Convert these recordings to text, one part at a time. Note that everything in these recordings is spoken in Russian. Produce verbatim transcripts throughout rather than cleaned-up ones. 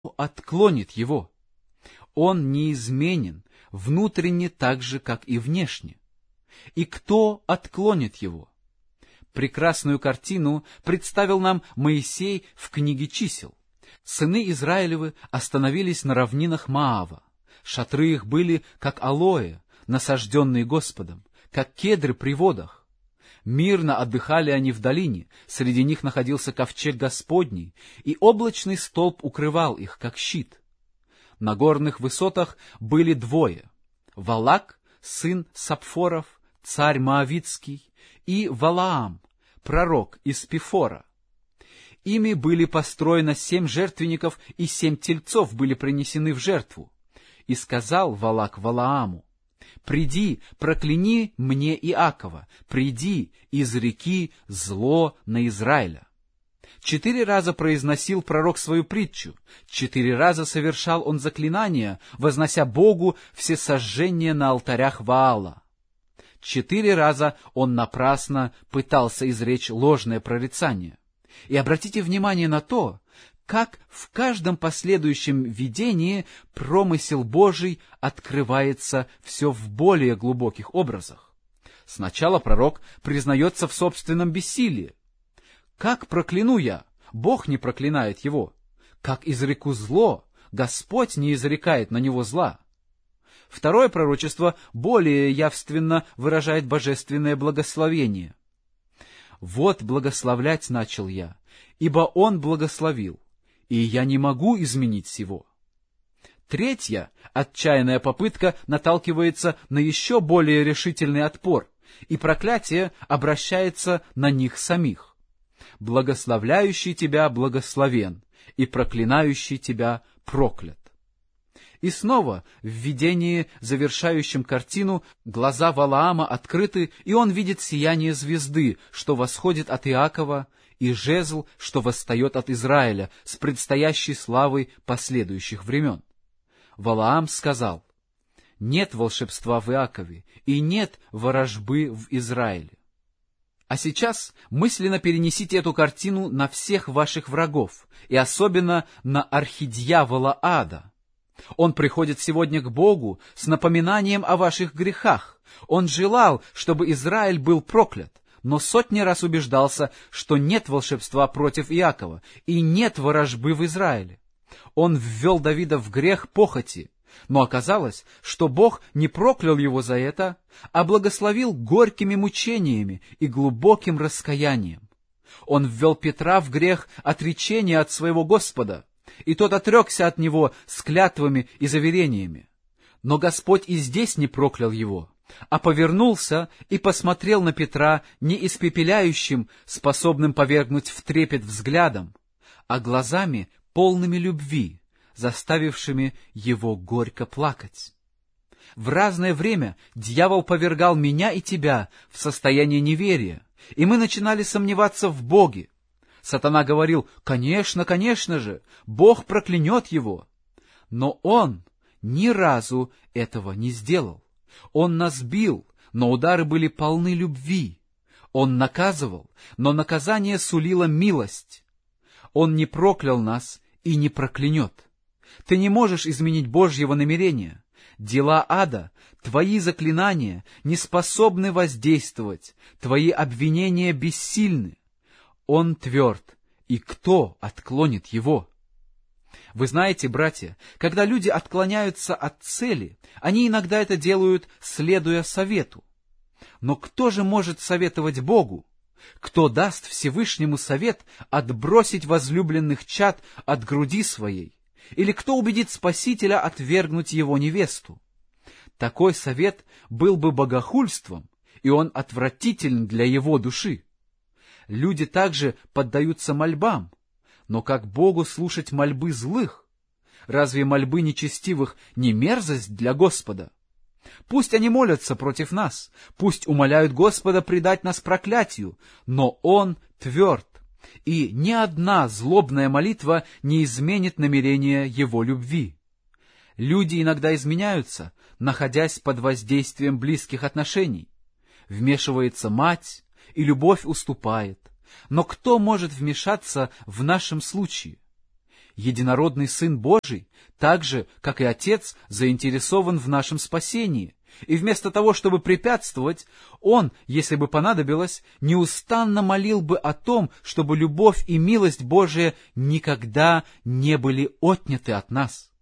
отклонит его? Он неизменен внутренне так же, как и внешне. И кто отклонит его? Прекрасную картину представил нам Моисей в книге «Чисел». Сыны Израилевы остановились на равнинах Моава. Шатры их были, как алоэ, насажденные Господом, как кедры при водах. Мирно отдыхали они в долине, среди них находился ковчег Господний, и облачный столб укрывал их, как щит. На горных высотах были двое — Валак, сын Сапфоров, царь Моавитский, и Валаам, пророк из Пифора. Ими были построено семь жертвенников, и семь тельцов были принесены в жертву. И сказал Валак Валааму: «Приди, прокляни мне Иакова, приди, изреки зло на Израиля». Четыре раза произносил пророк свою притчу, четыре раза совершал он заклинания, вознося Богу всесожжение на алтарях Ваала. Четыре раза он напрасно пытался изречь ложное прорицание. И обратите внимание на то, как в каждом последующем видении промысел Божий открывается все в более глубоких образах. Сначала пророк признается в собственном бессилии. «Как прокляну я? Бог не проклинает его. Как изреку зло? Господь не изрекает на него зла». Второе пророчество более явственно выражает божественное благословение. «Вот благословлять начал я, ибо Он благословил, и я не могу изменить сего». Третья, отчаянная попытка наталкивается на еще более решительный отпор, и проклятие обращается на них самих. «Благословляющий тебя благословен, и проклинающий тебя проклят». И снова в видении, завершающем картину, глаза Валаама открыты, и он видит сияние звезды, что восходит от Иакова, и жезл, что восстает от Израиля, с предстоящей славой последующих времен. Валаам сказал: «Нет волшебства в Иакове, и нет ворожбы в Израиле». А сейчас мысленно перенесите эту картину на всех ваших врагов, и особенно на архидьявола ада. Он приходит сегодня к Богу с напоминанием о ваших грехах. Он желал, чтобы Израиль был проклят, но сотни раз убеждался, что нет волшебства против Иакова и нет ворожбы в Израиле. Он ввел Давида в грех похоти, но оказалось, что Бог не проклял его за это, а благословил горькими мучениями и глубоким раскаянием. Он ввел Петра в грех отречения от своего Господа, и тот отрекся от него с клятвами и заверениями. Но Господь и здесь не проклял его, а повернулся и посмотрел на Петра не испепеляющим, способным повергнуть в трепет взглядом, а глазами, полными любви, заставившими его горько плакать. В разное время дьявол повергал меня и тебя в состояние неверия, и мы начинали сомневаться в Боге. Сатана говорил: «Конечно, конечно же, Бог проклянет его». Но он ни разу этого не сделал. Он нас бил, но удары были полны любви. Он наказывал, но наказание сулило милость. Он не проклял нас и не проклянет. Ты не можешь изменить Божьего намерения. Дела ада, твои заклинания не способны воздействовать, твои обвинения бессильны. Он тверд, и кто отклонит его? Вы знаете, братья, когда люди отклоняются от цели, они иногда это делают, следуя совету. Но кто же может советовать Богу? Кто даст Всевышнему совет отбросить возлюбленных чад от груди своей? Или кто убедит Спасителя отвергнуть его невесту? Такой совет был бы богохульством, и он отвратителен для его души. Люди также поддаются мольбам, но как Богу слушать мольбы злых? Разве мольбы нечестивых не мерзость для Господа? Пусть они молятся против нас, пусть умоляют Господа предать нас проклятию, но Он тверд, и ни одна злобная молитва не изменит намерения Его любви. Люди иногда изменяются, находясь под воздействием близких отношений. Вмешивается мать, и любовь уступает. Но кто может вмешаться в нашем случае? единородный Сын Божий, так же, как и Отец, заинтересован в нашем спасении. И вместо того, чтобы препятствовать, Он, если бы понадобилось, неустанно молил бы о том, чтобы любовь и милость Божия никогда не были отняты от нас.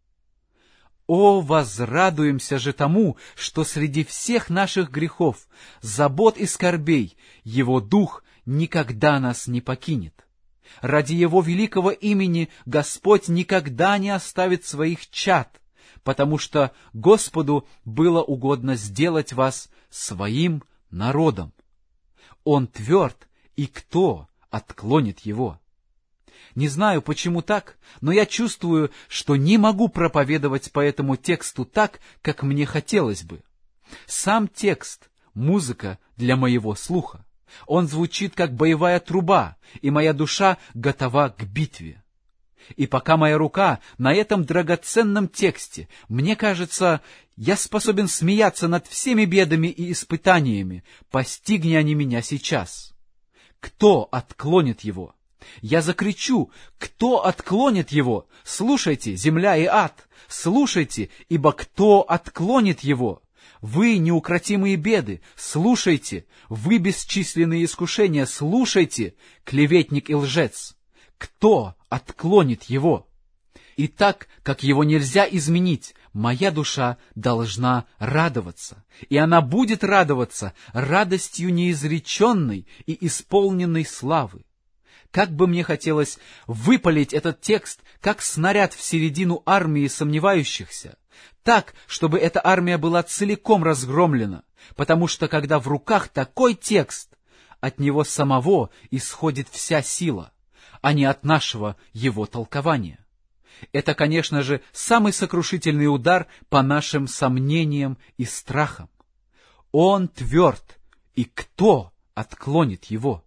О, возрадуемся же тому, что среди всех наших грехов, забот и скорбей Его Дух никогда нас не покинет. Ради Его великого имени Господь никогда не оставит своих чад, потому что Господу было угодно сделать вас своим народом. Он тверд, и кто отклонит Его? Не знаю, почему так, но я чувствую, что не могу проповедовать по этому тексту так, как мне хотелось бы. Сам текст — музыка для моего слуха. Он звучит, как боевая труба, и моя душа готова к битве. И пока моя рука на этом драгоценном тексте, мне кажется, я способен смеяться над всеми бедами и испытаниями, постигни они меня сейчас. Кто отклонит его? Я закричу: кто отклонит его? Слушайте, земля и ад! Слушайте, ибо кто отклонит его? Вы, неукротимые беды, слушайте, вы, бесчисленные искушения, слушайте, клеветник и лжец. Кто отклонит его? И так, как его нельзя изменить, моя душа должна радоваться, и она будет радоваться радостью неизреченной и исполненной славы. Как бы мне хотелось выпалить этот текст, как снаряд в середину армии сомневающихся, так, чтобы эта армия была целиком разгромлена, потому что, когда в руках такой текст, от него самого исходит вся сила, а не от нашего его толкования. Это, конечно же, самый сокрушительный удар по нашим сомнениям и страхам. Он тверд, и кто отклонит его?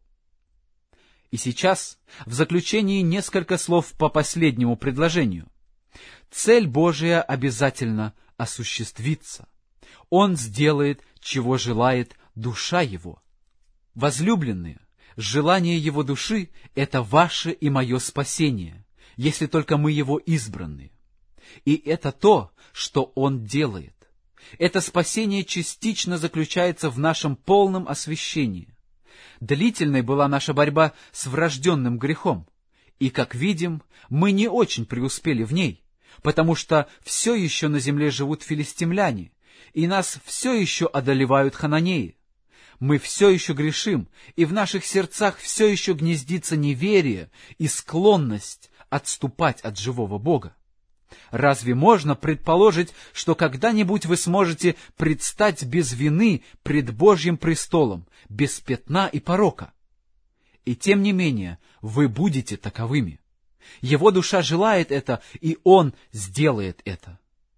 И сейчас, в заключении, несколько слов по последнему предложению. Цель Божия обязательно осуществится. Он сделает, чего желает душа его. Возлюбленные, желание его души — это ваше и мое спасение, если только мы его избранные. И это то, что он делает. Это спасение частично заключается в нашем полном освящении. Длительной была наша борьба с врожденным грехом, и, как видим, мы не очень преуспели в ней, потому что все еще на земле живут филистимляне, и нас все еще одолевают хананеи. Мы все еще грешим, и в наших сердцах все еще гнездится неверие и склонность отступать от живого Бога. Разве можно предположить, что когда-нибудь вы сможете предстать без вины пред Божьим престолом, без пятна и порока? И тем не менее, вы будете таковыми. Его душа желает это, и Он сделает это.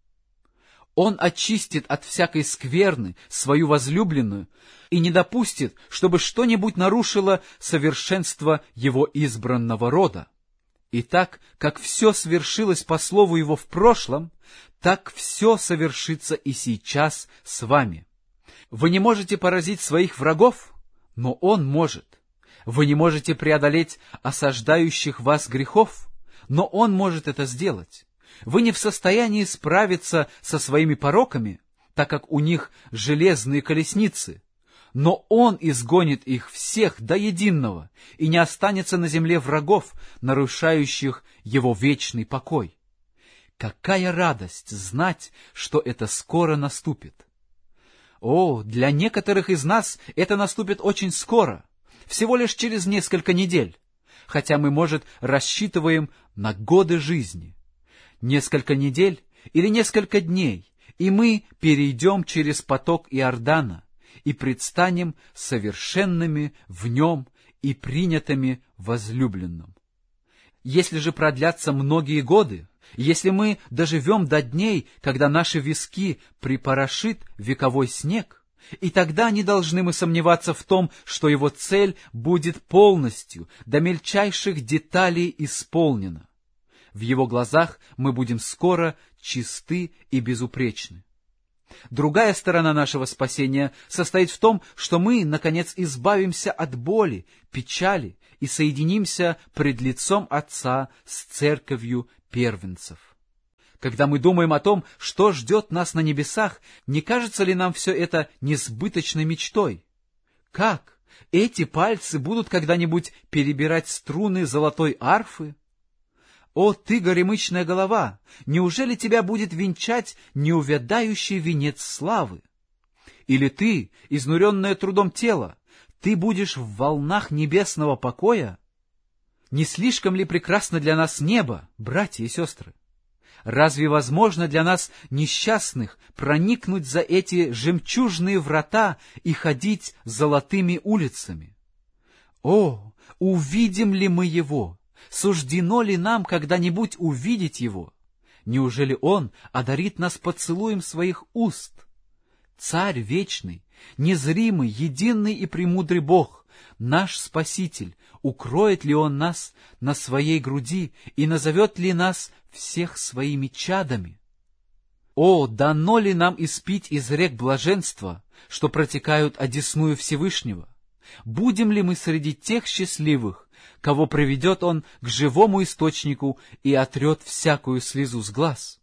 Он очистит от всякой скверны свою возлюбленную и не допустит, чтобы что-нибудь нарушило совершенство Его избранного рода. И так, как все свершилось по слову Его в прошлом, так все совершится и сейчас с вами. Вы не можете поразить своих врагов, но Он может. Вы не можете преодолеть осаждающих вас грехов, но Он может это сделать. Вы не в состоянии справиться со своими пороками, так как у них железные колесницы, но Он изгонит их всех до единого, и не останется на земле врагов, нарушающих Его вечный покой. Какая радость знать, что это скоро наступит! О, для некоторых из нас это наступит очень скоро, всего лишь через несколько недель, хотя мы, может, рассчитываем на годы жизни. Несколько недель или несколько дней, и мы перейдем через поток Иордана и предстанем совершенными в нем и принятыми возлюбленным. Если же продлятся многие годы, если мы доживем до дней, когда наши виски припорошит вековой снег, и тогда не должны мы сомневаться в том, что его цель будет полностью, до мельчайших деталей исполнена. В его глазах мы будем скоро чисты и безупречны. Другая сторона нашего спасения состоит в том, что мы, наконец, избавимся от боли, печали и соединимся пред лицом Отца с церковью первенцев. Когда мы думаем о том, что ждет нас на небесах, не кажется ли нам все это несбыточной мечтой? Как? Эти пальцы будут когда-нибудь перебирать струны золотой арфы? О, ты, горемычная голова, неужели тебя будет венчать неувядающий венец славы? Или ты, изнуренное трудом тело, ты будешь в волнах небесного покоя? Не слишком ли прекрасно для нас небо, братья и сестры? Разве возможно для нас, несчастных, проникнуть за эти жемчужные врата и ходить золотыми улицами? О, увидим ли мы его? Суждено ли нам когда-нибудь увидеть его? Неужели он одарит нас поцелуем своих уст? Царь вечный, незримый, единый и премудрый Бог, наш Спаситель, укроет ли он нас на своей груди и назовет ли нас всех своими чадами? О, дано ли нам испить из рек блаженства, что протекают одесную Всевышнего? Будем ли мы среди тех счастливых, кого приведет он к живому источнику и отрет всякую слезу с глаз?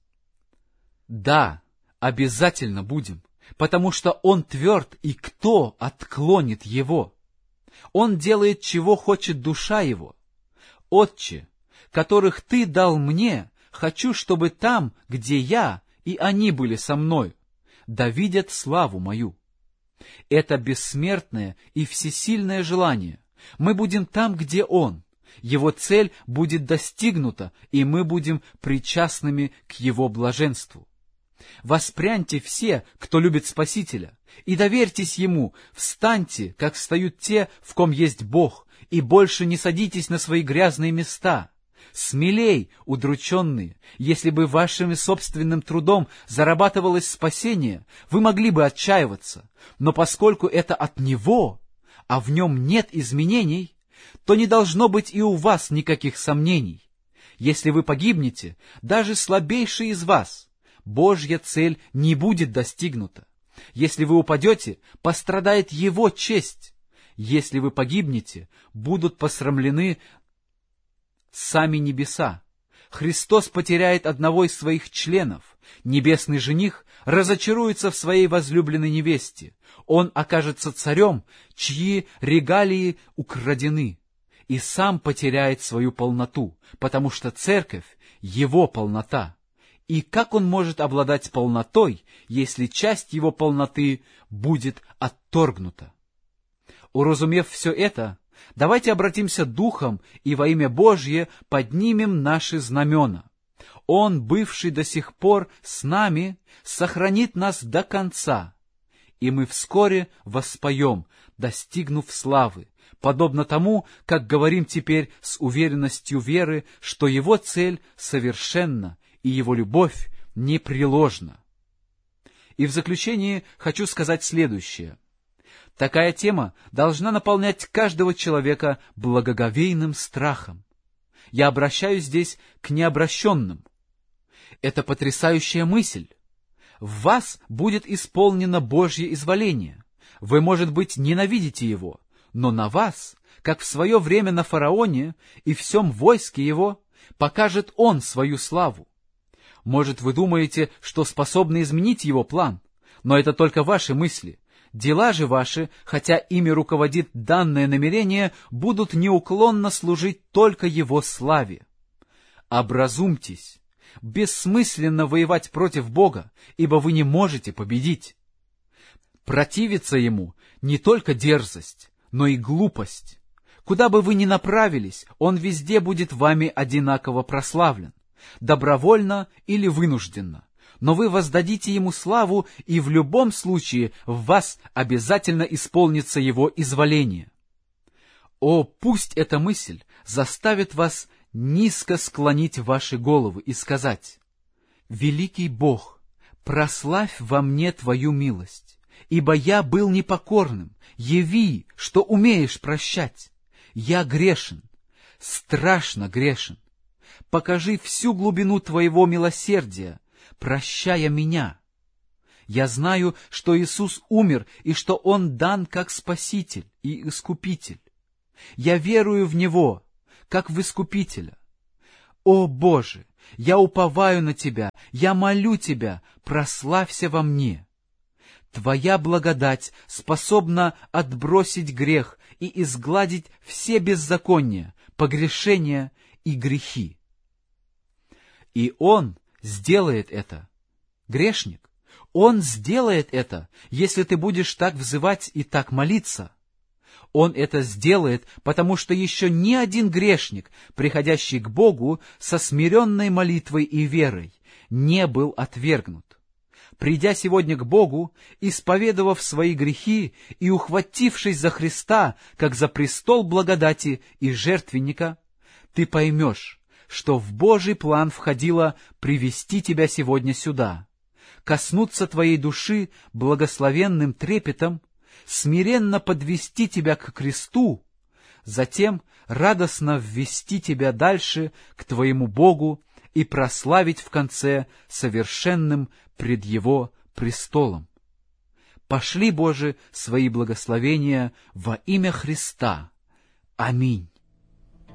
Да, обязательно будем, потому что он тверд, и кто отклонит его? Он делает, чего хочет душа его. Отче, которых ты дал мне, хочу, чтобы там, где я, и они были со мною, да видят славу мою. Это бессмертное и всесильное желание. Мы будем там, где Он. Его цель будет достигнута, и мы будем причастными к Его блаженству. Воспряньте все, кто любит Спасителя, и доверьтесь Ему, встаньте, как встают те, в ком есть Бог, и больше не садитесь на свои грязные места. Смелей, удрученные, если бы вашим собственным трудом зарабатывалось спасение, вы могли бы отчаиваться, но поскольку это от Него, а в Нем нет изменений, то не должно быть и у вас никаких сомнений. Если вы погибнете, даже слабейший из вас, Божья цель не будет достигнута. Если вы упадете, пострадает Его честь. Если вы погибнете, будут посрамлены сами небеса. Христос потеряет одного из своих членов. Небесный жених разочаруется в своей возлюбленной невесте. Он окажется царем, чьи регалии украдены, и сам потеряет свою полноту, потому что церковь — его полнота. И как он может обладать полнотой, если часть его полноты будет отторгнута? Уразумев все это, давайте обратимся духом и во имя Божье поднимем наши знамена. Он, бывший до сих пор с нами, сохранит нас до конца, и мы вскоре воспоем, достигнув славы, подобно тому, как говорим теперь с уверенностью веры, что Его цель совершенна и Его любовь непреложна. И в заключение хочу сказать следующее. Такая тема должна наполнять каждого человека благоговейным страхом. Я обращаюсь здесь к необращенным. Это потрясающая мысль. В вас будет исполнено Божье изволение. Вы, может быть, ненавидите его, но на вас, как в свое время на фараоне и всем войске его, покажет он свою славу. Может, вы думаете, что способны изменить его план, но это только ваши мысли. Дела же ваши, хотя ими руководит данное намерение, будут неуклонно служить только его славе. Образумьтесь. Бессмысленно воевать против Бога, ибо вы не можете победить. Противиться Ему не только дерзость, но и глупость. Куда бы вы ни направились, Он везде будет вами одинаково прославлен, добровольно или вынужденно. Но вы воздадите Ему славу, и в любом случае в вас обязательно исполнится Его изволение. О, пусть эта мысль заставит вас низко склонить ваши головы и сказать: «Великий Бог, прославь во мне Твою милость, ибо я был непокорным, яви, что умеешь прощать. Я грешен, страшно грешен. Покажи всю глубину Твоего милосердия, прощая меня. Я знаю, что Иисус умер и что Он дан как Спаситель и Искупитель. Я верую в Него, как в Искупителя. О Боже, я уповаю на Тебя, я молю Тебя, прославься во мне. Твоя благодать способна отбросить грех и изгладить все беззакония, погрешения и грехи. И Он сделает это, грешник. Он сделает это, если ты будешь так взывать и так молиться. Он это сделает, потому что еще ни один грешник, приходящий к Богу со смиренной молитвой и верой, не был отвергнут. Придя сегодня к Богу, исповедовав свои грехи и ухватившись за Христа, как за престол благодати и жертвенника, ты поймешь, что в Божий план входило привести тебя сегодня сюда, коснуться твоей души благословенным трепетом, смиренно подвести тебя к кресту, затем радостно ввести тебя дальше к твоему Богу и прославить в конце совершенным пред Его престолом. Пошли, Боже, свои благословения во имя Христа. Аминь.